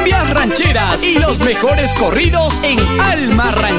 cumbias rancheras y los mejores corridos en Alma Ranchera.